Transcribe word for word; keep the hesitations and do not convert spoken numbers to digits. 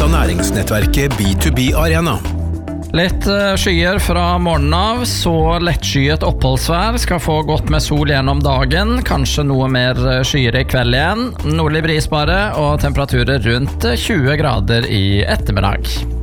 fra næringsnettverket B to B Arena. Litt skyer fra morgenen av, så lettskyet oppholdsvær, skal få godt med sol gjennom dagen, kanskje noe mer skyer i kveld igjen, nordlig bris bare, og temperaturer rundt tjue grader i ettermiddag.